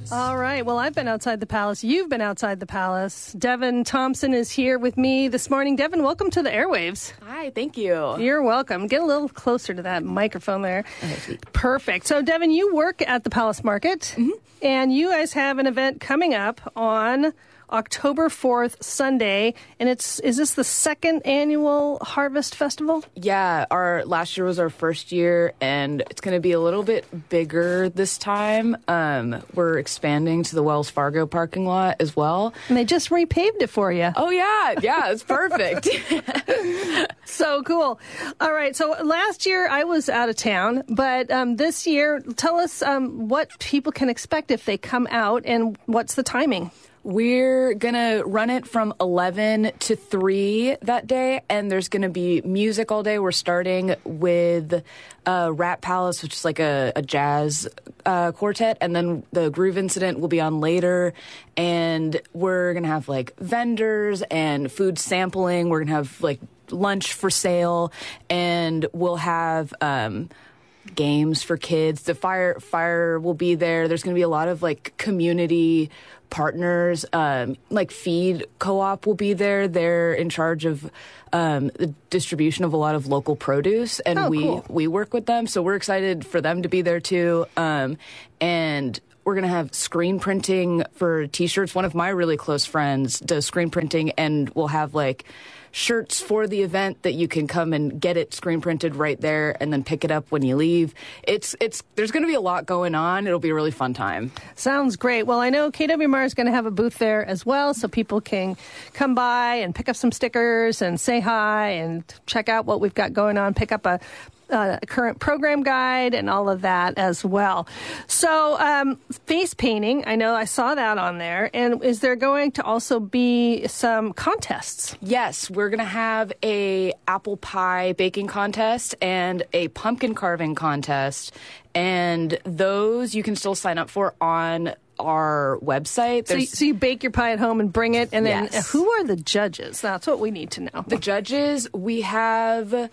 All right. Well, I've been outside the palace. You've been outside the palace. Devin Thompson is here with me this morning. Devin, welcome to the airwaves. Hi, thank you. You're welcome. Get a little closer to that microphone there. Perfect. So, Devin, you work at the Palace Market, and you guys have an event coming up on October 4th, Sunday, and is this the second annual Harvest Festival? Yeah, our last year was our first year, and it's going to be a little bit bigger this time. We're expanding to the Wells Fargo parking lot as well. And they just repaved it for you. Oh, yeah, it's perfect. So cool. All right, so last year I was out of town, but this year, tell us what people can expect if they come out, and what's the timing? We're going to run it from 11 to 3 that day, and there's going to be music all day. We're starting with Rat Palace, which is like a jazz quartet, and then the Groove Incident will be on later, and we're going to have like vendors and food sampling. We're going to have like lunch for sale, and we'll have games for kids. The fire will be there. There's going to be a lot of like community partners, like Feed Co-op will be there. They're in charge of the distribution of a lot of local produce, and we work with them. So we're excited for them to be there too. And we're going to have screen printing for T-shirts. One of my really close friends does screen printing, and we'll have like shirts for the event that you can come and get it screen printed right there and then pick it up when you leave. There's going to be a lot going on. It'll be a really fun time. Sounds great. Well, I know KWMR is going to have a booth there as well, so people can come by and pick up some stickers and say hi and check out what we've got going on, pick up a current program guide and all of that as well. So face painting, I know I saw that on there. And is there going to also be some contests? Yes, we're going to have a apple pie baking contest and a pumpkin carving contest. And those you can still sign up for on our website. So you bake your pie at home and bring it. And then who are the judges? That's what we need to know. The judges, we have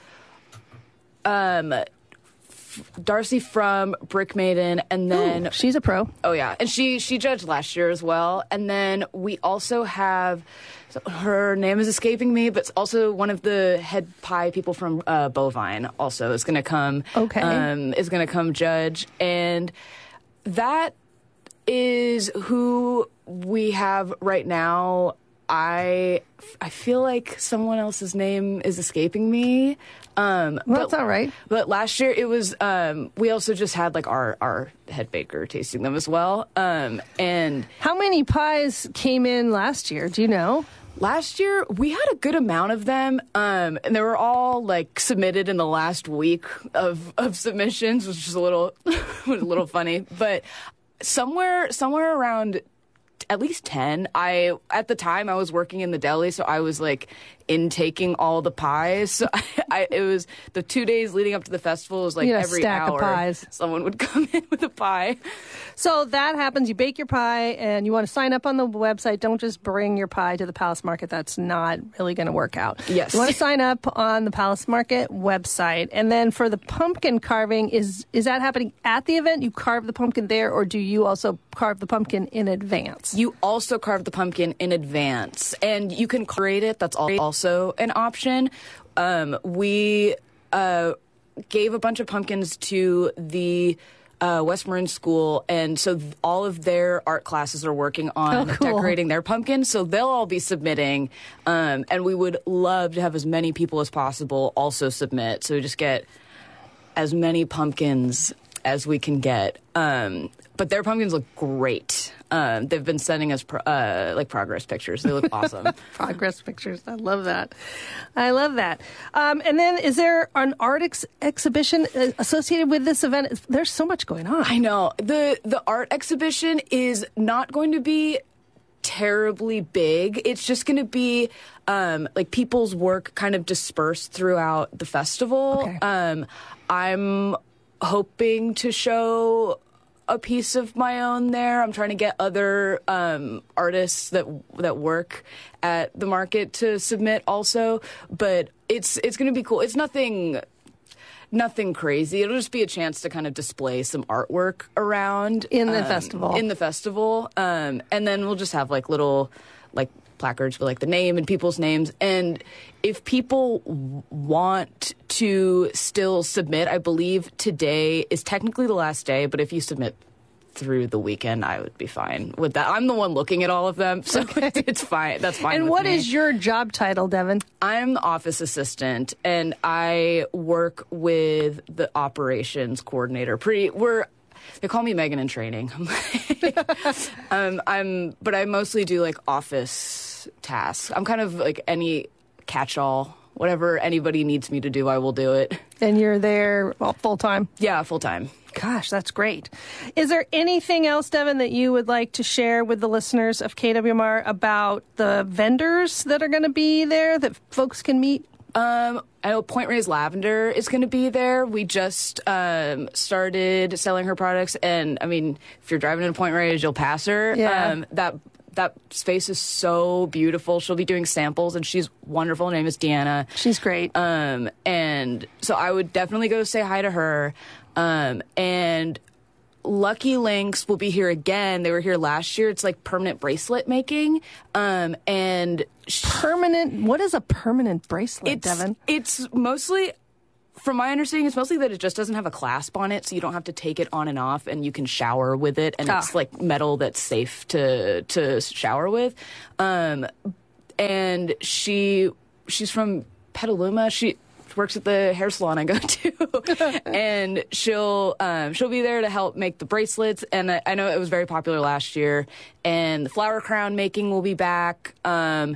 Darcy from Brick Maiden, and then she's a pro. Oh yeah, and she judged last year as well. And then we also have, her name is escaping me, but it's also one of the head pie people from Bovine. Also is going to come. Okay, is going to come judge, and that is who we have right now. I feel like someone else's name is escaping me. Well, that's all right. But last year it was, we also just had like our head baker tasting them as well. And how many pies came in last year? Do you know? Last year, we had a good amount of them, and they were all like submitted in the last week of submissions, which is a little funny. But somewhere around at least 10. At the time I was working in the deli, so I was like intaking all the pies. So it was the 2 days leading up to the festival. It was like every hour of pies. Someone would come in with a pie. So that happens. You bake your pie, and you want to sign up on the website. Don't just bring your pie to the Palace Market. That's not really going to work out. Yes. You want to sign up on the Palace Market website. And then for the pumpkin carving, is that happening at the event? You carve the pumpkin there, or do you also carve the pumpkin in advance? You also carve the pumpkin in advance, and you can create it. That's also an option. We gave a bunch of pumpkins to the West Marin School, and so all of their art classes are working on decorating their pumpkins, so they'll all be submitting, and we would love to have as many people as possible also submit, so we just get as many pumpkins as we can get. But their pumpkins look great. They've been sending us progress pictures. They look awesome. Progress pictures. I love that. And then is there an art exhibition associated with this event? There's so much going on. I know. The art exhibition is not going to be terribly big. It's just going to be like people's work kind of dispersed throughout the festival. Okay. I'm hoping to show a piece of my own there. I'm trying to get other artists that work at the market to submit also, but it's going to be cool. It's nothing Nothing crazy. It'll just be a chance to kind of display some artwork around in the festival. In the festival, and then we'll just have like little like placards with like the name and people's names. And if people want to still submit, I believe today is technically the last day. But if you submit through the weekend, I would be fine with that. I'm the one looking at all of them, so it's fine. That's fine. And with what me. is your job title, Devin? I'm the office assistant, and I work with the operations coordinator. They call me Megan in training. But I mostly do like office tasks. I'm kind of like any catch-all. Whatever anybody needs me to do, I will do it. And you're there full time? Yeah, full time. Gosh, that's great. Is there anything else, Devin, that you would like to share with the listeners of KWMR about the vendors that are going to be there that folks can meet? I know Point Reyes Lavender is going to be there. We just started selling her products, and I mean, if you're driving into Point Reyes, you'll pass her. Yeah. That space is so beautiful. She'll be doing samples, and she's wonderful. Her name is Deanna. She's great. And so I would definitely go say hi to her. And Lucky Links will be here again. They were here last year. It's like permanent bracelet making. And permanent. What is a permanent bracelet, Devin? It's mostly, from my understanding, it's mostly that it just doesn't have a clasp on it, so you don't have to take it on and off, and you can shower with it. And it's like metal that's safe to shower with. And she's from Petaluma. She works at the hair salon I go to, and she'll be there to help make the bracelets. And I know it was very popular last year. And the flower crown making will be back. And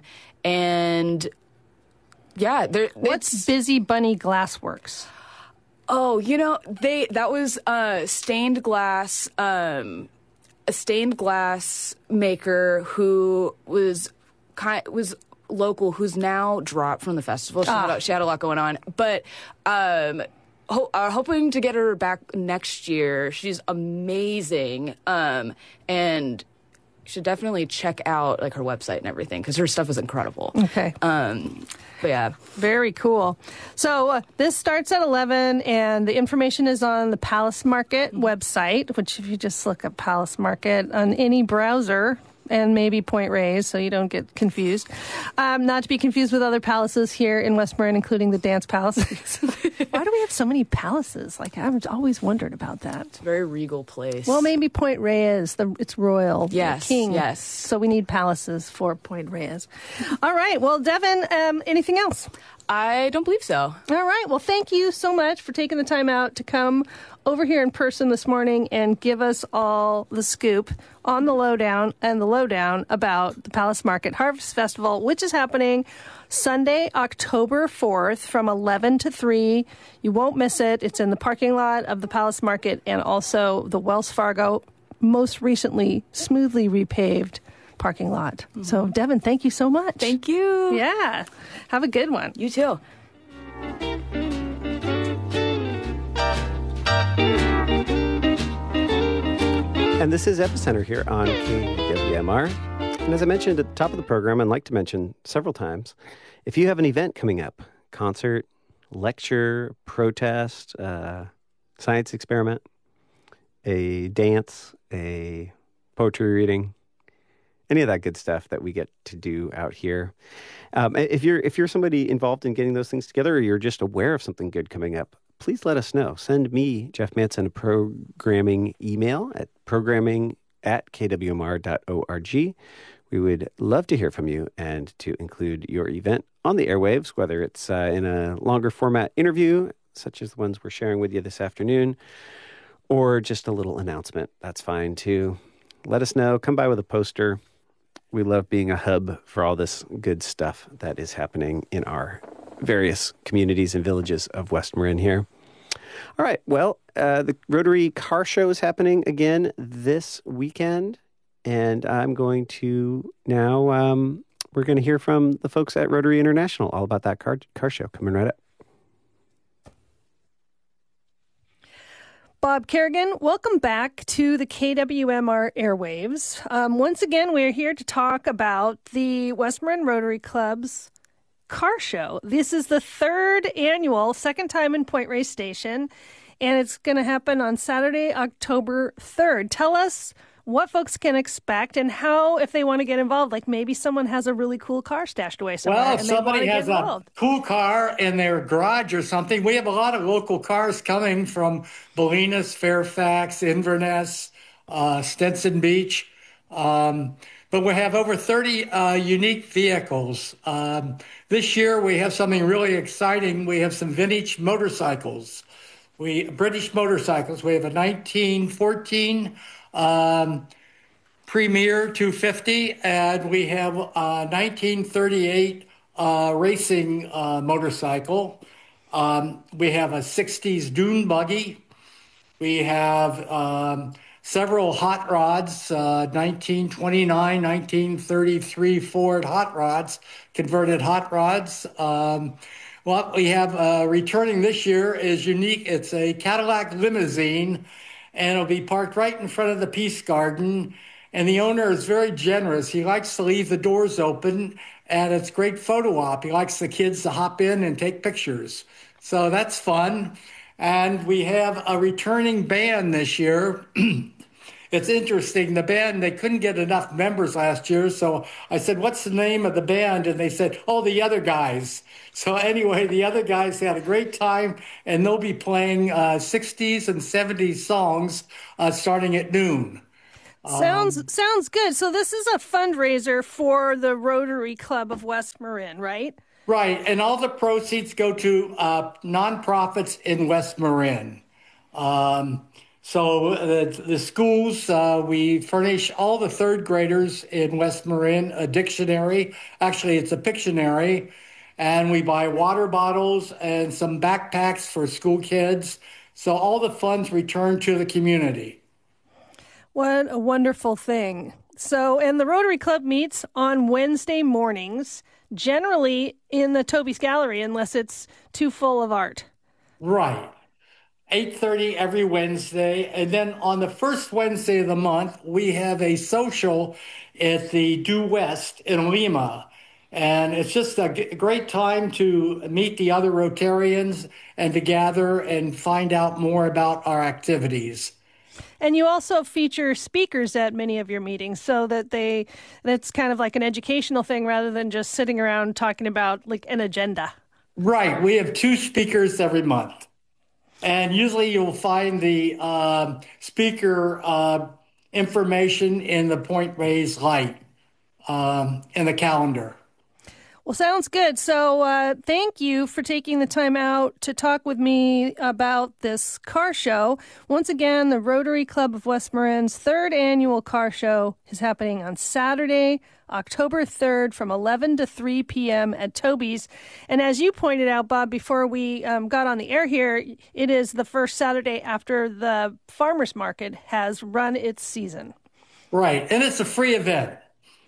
yeah, what's Busy Bunny Glassworks? Oh, that was stained glass. A stained glass maker who was local, who's now dropped from the festival. She had a lot going on, but hoping to get her back next year. She's amazing, and you should definitely check out like her website and everything, because her stuff is incredible. Okay. But yeah. Very cool. So this starts at 11, and the information is on the Palace Market website, which if you just look up Palace Market on any browser, and maybe Point Reyes, so you don't get confused. Not to be confused with other palaces here in West Marin, including the Dance Palace. Why do we have so many palaces? Like, I've always wondered about that. It's a very regal place. Well, maybe Point Reyes, it's royal. Yes, king. yes. So we need palaces for Point Reyes. All right. Well, Devin, anything else? I don't believe so. All right. Well, thank you so much for taking the time out to come over here in person this morning and give us all the scoop on the lowdown about the Palace Market Harvest Festival, which is happening Sunday, October 4th from 11 to 3. You won't miss it. It's in the parking lot of the Palace Market and also the Wells Fargo, most recently smoothly repaved parking lot. Mm-hmm. So, Devin, thank you so much. Thank you. Yeah. Have a good one. You too. And this is Epicenter here on KWMR. And as I mentioned at the top of the program, and like to mention several times, if you have an event coming up, concert, lecture, protest, science experiment, a dance, a poetry reading, any of that good stuff that we get to do out here. If you're somebody involved in getting those things together, or you're just aware of something good coming up, please let us know. Send me, Jeff Manson, a programming email at programming@kwmr.org. We would love to hear from you and to include your event on the airwaves, whether it's in a longer format interview, such as the ones we're sharing with you this afternoon, or just a little announcement. That's fine, too. Let us know. Come by with a poster. We love being a hub for all this good stuff that is happening in our various communities and villages of West Marin here. All right. Well, the Rotary Car Show is happening again this weekend. And I'm going to now, we're going to hear from the folks at Rotary International all about that car show. Coming right up. Bob Kerrigan, welcome back to the KWMR airwaves. Once again, we're here to talk about the West Marin Rotary Club's car show. This is the third annual, second time in Point Reyes Station, and it's going to happen on Saturday, October 3rd. Tell us what folks can expect and how, if they want to get involved, like maybe someone has a really cool car stashed away somewhere. Well, if and they somebody want to has get a involved. cool car in their garage or something, we have a lot of local cars coming from Bolinas, Fairfax, Inverness, Stinson Beach. But we have over 30 unique vehicles. This year we have something really exciting. We have some vintage motorcycles. British motorcycles. We have a 1914 Premier 250, and we have a 1938 racing motorcycle. We have a 60s dune buggy. We have several hot rods, 1929, 1933 Ford hot rods, converted hot rods. What we have returning this year is unique. It's a Cadillac limousine, and it'll be parked right in front of the Peace Garden. And the owner is very generous. He likes to leave the doors open, and it's great photo op. He likes the kids to hop in and take pictures. So that's fun. And we have a returning band this year. It's interesting. The band, they couldn't get enough members last year. So I said, what's the name of the band? And they said, oh, The Other Guys. So anyway, The Other Guys had a great time, and they'll be playing 60s and 70s songs starting at noon. Sounds good. So this is a fundraiser for the Rotary Club of West Marin, right? Right, and all the proceeds go to nonprofits in West Marin. So the schools, we furnish all the third graders in West Marin a dictionary. Actually, it's a Pictionary. And we buy water bottles and some backpacks for school kids. So all the funds return to the community. What a wonderful thing. So, and the Rotary Club meets on Wednesday mornings, generally in the Toby's Gallery, unless it's too full of art. Right. 8:30 every Wednesday. And then on the first Wednesday of the month, we have a social at the Due West in Lima. And it's just a great time to meet the other Rotarians and to gather and find out more about our activities. And you also feature speakers at many of your meetings so that that's kind of like an educational thing rather than just sitting around talking about like an agenda. Right. We have 2 speakers every month. And usually you'll find the speaker information in the Point Reyes Light in the calendar. Well, sounds good. So thank you for taking the time out to talk with me about this car show. Once again, the Rotary Club of West Marin's 3rd annual car show is happening on Saturday, October 3rd from 11 to 3 p.m. at Toby's. And as you pointed out, Bob, before we got on the air here, it is the first Saturday after the farmers market has run its season. Right. And it's a free event.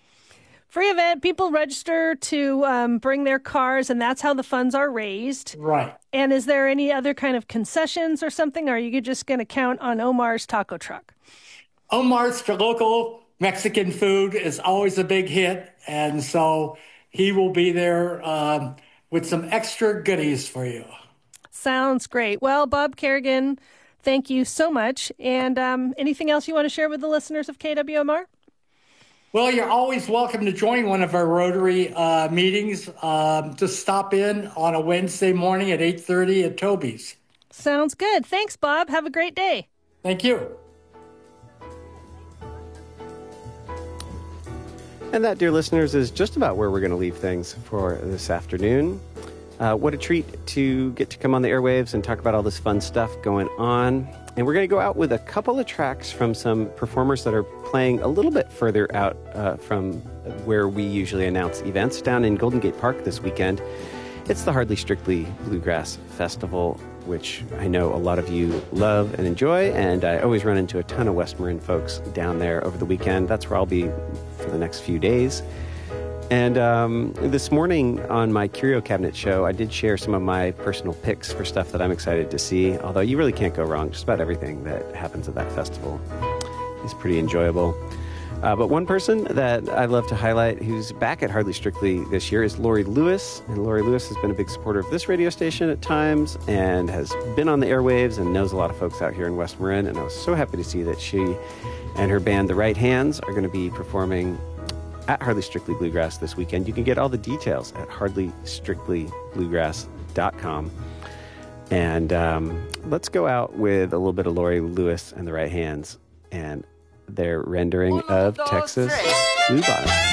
Free event. People register to bring their cars, and that's how the funds are raised. Right. And is there any other kind of concessions or something? Or are you just going to count on Omar's taco truck? Omar's local Mexican food is always a big hit, and so he will be there with some extra goodies for you. Sounds great. Well, Bob Kerrigan, thank you so much. And anything else you want to share with the listeners of KWMR? Well, you're always welcome to join one of our Rotary meetings. Just stop in on a Wednesday morning at 8:30 at Toby's. Sounds good. Thanks, Bob. Have a great day. Thank you. And that, dear listeners, is just about where we're going to leave things for this afternoon. What a treat to get to come on the airwaves and talk about all this fun stuff going on. And we're going to go out with a couple of tracks from some performers that are playing a little bit further out from where we usually announce events down in Golden Gate Park this weekend. It's the Hardly Strictly Bluegrass Festival, which I know a lot of you love and enjoy, and I always run into a ton of West Marin folks down there over the weekend. That's where I'll be for the next few days. And this morning on my Curio Cabinet show, I did share some of my personal picks for stuff that I'm excited to see, although you really can't go wrong. Just about everything that happens at that festival is pretty enjoyable. But one person that I love to highlight who's back at Hardly Strictly this year is Lori Lewis. And Lori Lewis has been a big supporter of this radio station at times and has been on the airwaves and knows a lot of folks out here in West Marin. And I was so happy to see that she and her band, The Right Hands, are going to be performing at Hardly Strictly Bluegrass this weekend. You can get all the details at hardlystrictlybluegrass.com. And let's go out with a little bit of Lori Lewis and The Right Hands and their rendering of Texas Blue Bottom.